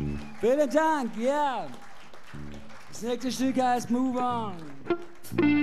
Vielen Dank, ja. Das nächste Stück heißt Move On.